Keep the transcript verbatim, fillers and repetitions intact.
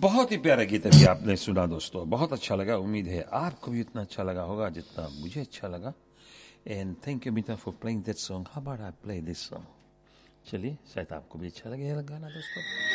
बहुत ही प्यारा गीत अभी आपने सुना दोस्तों, बहुत अच्छा लगा। उम्मीद है आपको भी उतना अच्छा लगा होगा जितना मुझे अच्छा लगा। And thank you Meeta for playing that song. How about I play this song? चलिए, शायद आपको भी अच्छा लगे गाना दोस्तों।